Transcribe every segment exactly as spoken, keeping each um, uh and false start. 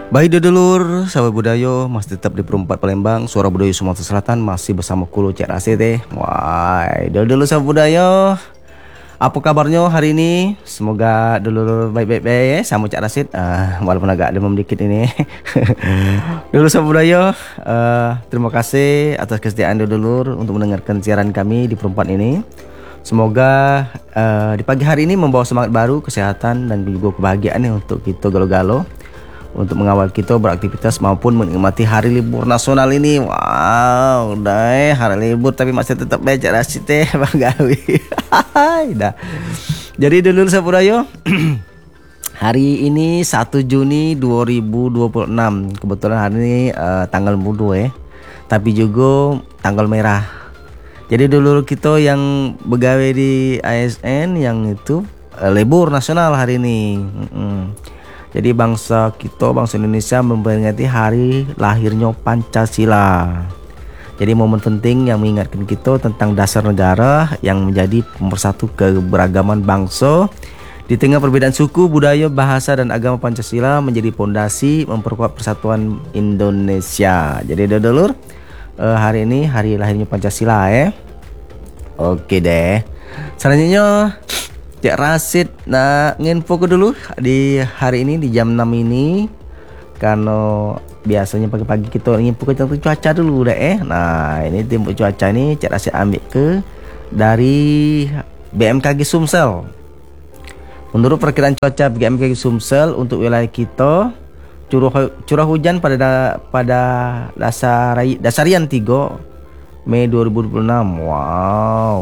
Baik dulur, sahabat budaya masih tetap di Perempat Palembang, Suara Budaya Sumatera Selatan masih bersama Kulo Cek Rasid teh. Wah, dulur sahabat budaya, apa kabarnya hari ini? Semoga dulur baik-baik ya, sama Cak Rasid. Uh, walaupun agak demam dikit ini. Dulur sahabat budaya, uh, terima kasih atas kesetiaan dulur untuk mendengarkan siaran kami di Perempat ini. Semoga uh, di pagi hari ini membawa semangat baru, kesehatan dan juga kebahagiaan nih untuk kita galo-galo, untuk mengawal kita beraktivitas maupun menikmati hari libur nasional ini. Wow, udah hari libur tapi masih tetap baca Rasid teh Bang Gawi. Dah. Jadi dulur sapurayo, hari ini satu Juni dua ribu dua puluh enam. Kebetulan hari ini uh, tanggal muda ya. Tapi juga tanggal merah. Jadi dulur kita yang begawe di A S N yang itu uh, libur nasional hari ini. Mm-mm. Jadi bangsa kita, bangsa Indonesia memperingati hari lahirnya Pancasila. Jadi momen penting yang mengingatkan kita tentang dasar negara yang menjadi pemersatu keberagaman bangsa. Di tengah perbedaan suku, budaya, bahasa, dan agama, Pancasila menjadi pondasi memperkuat persatuan Indonesia. Jadi dulur, uh, hari ini hari lahirnya Pancasila ya. Oke deh. Selanjutnya Cek Rasid nak nginfo ke dulu di hari ini di jam enam ini, karena biasanya pagi-pagi kita nginfo ke tentang cuaca dulu deh eh. Nah, ini tempo cuaca ini Cek Rasid ambil ke dari B M K G Sumsel. Menurut perkiraan cuaca B M K G Sumsel untuk wilayah kita, curah curah hujan pada da, pada dasar dasarian tiga Mei dua ribu dua puluh enam. Wow.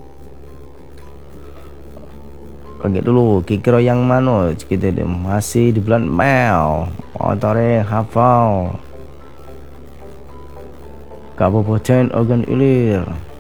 Lagi dulu kira yang mana kita masih di bulan Mei. Motoreng hafal Kabupaten Ogan Ilir.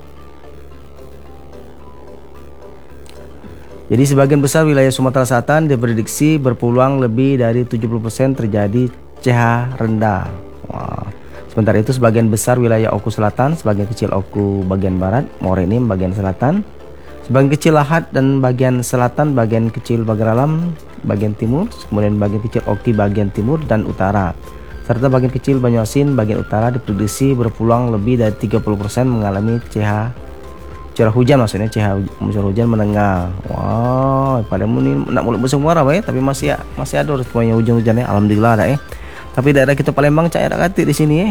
Jadi sebagian besar wilayah Sumatera Selatan diprediksi berpeluang lebih dari tujuh puluh persen terjadi C H rendah. Wah. Sementara itu sebagian besar wilayah Oku Selatan, sebagian kecil Oku bagian barat, Morenim bagian selatan, sebagian kecil Lahat dan bagian selatan, bagian kecil Bagaralam bagian timur, kemudian bagian kecil Oki bagian timur dan utara, serta bagian kecil Banyuasin bagian utara diprediksi berpeluang lebih dari tiga puluh persen mengalami C H curah hujan, maksudnya C H curah hujan menengah. Wow, pada ini nak mulut besar muara ya, tapi masih masih ada semuanya hujan-hujannya, alhamdulillah ada ya. Tapi daerah kita Palembang cak ada katik di sini ya.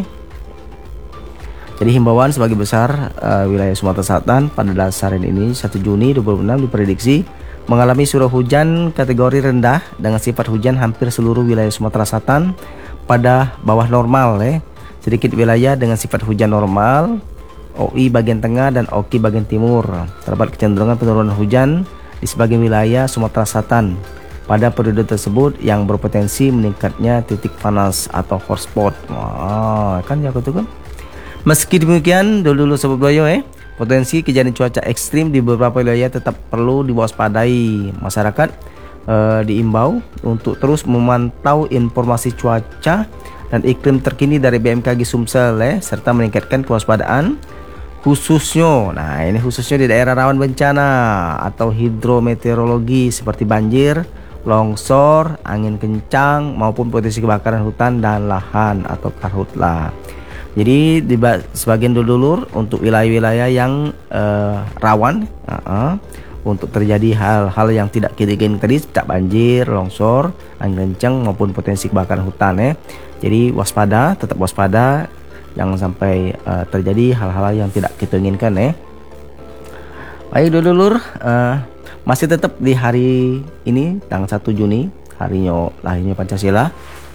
Jadi himbauan sebagai besar uh, wilayah Sumatera Selatan pada dasar ini satu Juni dua ribu enam diprediksi mengalami curah hujan kategori rendah dengan sifat hujan hampir seluruh wilayah Sumatera Selatan pada bawah normal ya. Sedikit wilayah dengan sifat hujan normal, O I bagian tengah dan Oki bagian timur. Terdapat kecenderungan penurunan hujan di sebagian wilayah Sumatera Selatan pada periode tersebut yang berpotensi meningkatnya titik panas atau hotspot. Wah, kan ya itu kan. Meski demikian, dulu-dulu sobat boyo eh, potensi kejadian cuaca ekstrim di beberapa wilayah tetap perlu diwaspadai. Masyarakat eh, diimbau untuk terus memantau informasi cuaca dan iklim terkini dari B M K G Sumsel eh, serta meningkatkan kewaspadaan khususnya. Nah, ini khususnya di daerah rawan bencana atau hidrometeorologi seperti banjir, longsor, angin kencang maupun potensi kebakaran hutan dan lahan atau karhutla. Jadi di sebagian dulur untuk wilayah-wilayah yang uh, rawan uh -uh, untuk terjadi hal-hal yang tidak kita inginkan tadi, seperti banjir, longsor, angin kencang maupun potensi kebakaran hutan ya. Jadi waspada, tetap waspada, jangan sampai uh, terjadi hal-hal yang tidak kita inginkan ya. Baik dulur, uh, masih tetap di hari ini tanggal satu Juni, harinya lahirnya Pancasila.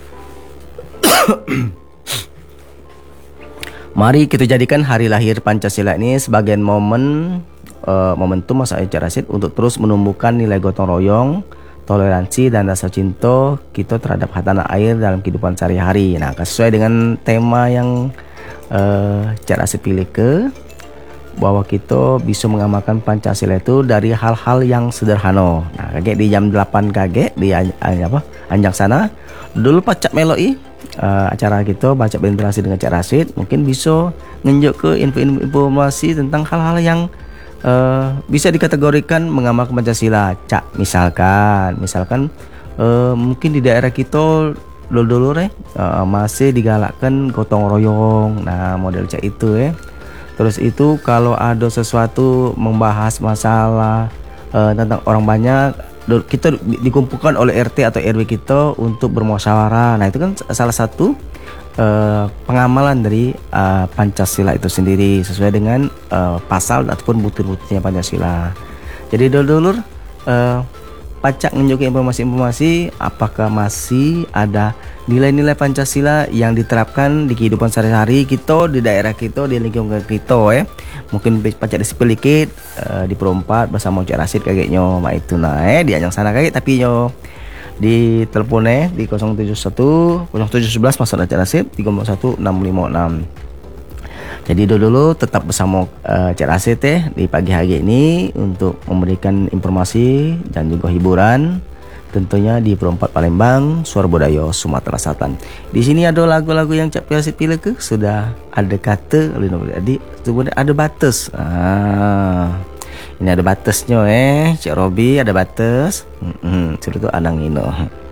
Mari kita jadikan hari lahir Pancasila ini sebagai momen uh, momentum masa Cek Rasid untuk terus menumbuhkan nilai gotong royong, toleransi dan rasa cinta kita terhadap tanah air dalam kehidupan sehari-hari. Nah, sesuai dengan tema yang uh, Cek Rasid pilih ke, bahwa kita bisa mengamalkan Pancasila itu dari hal-hal yang sederhana. Nah, kakek di jam delapan kakek di apa Anjang sana dulu pacak meloi uh, acara kita baca berinteraksi dengan Cek Rasid, mungkin bisa ngenjuk ke info-informasi tentang hal-hal yang uh, bisa dikategorikan mengamalkan Pancasila. Cak misalkan misalkan uh, mungkin di daerah kita dulu-dulu eh uh, masih digalakkan gotong royong. Nah, model cak itu eh. Terus itu kalau ada sesuatu membahas masalah uh, tentang orang banyak, kita dikumpulkan oleh R T atau R W kita untuk bermusyawarah. Nah, itu kan salah satu uh, pengamalan dari uh, Pancasila itu sendiri sesuai dengan uh, pasal ataupun butir-butirnya Pancasila. Jadi dulu-dulu uh, pacak menunjukkan informasi-informasi apakah masih ada nilai-nilai Pancasila yang diterapkan di kehidupan sehari-hari kita, di daerah kita, di lingkungan kita ya. Mungkin pacak disipil dikit uh, di perempat bersama Cik Rasid kagaknya mak itu nah eh di anjang sana kaget tapi nyo di teleponnya di nol tujuh satu nol tujuh satu satu maksudnya Cik Rasid tiga satu enam lima enam. Jadi dulu-dulu tetap bersama uh, Cik Rasid eh di pagi hari ini untuk memberikan informasi dan juga hiburan tentunya di Perempat Palembang, Suara Budaya Sumatera Selatan. Di sini ada lagu-lagu yang Cik Rasid pilih ke sudah ada kata jadi sebenarnya ada batas. Ah, ini ada batasnya eh Cik Robi ada batas. Hmm, sudah tu adang ini.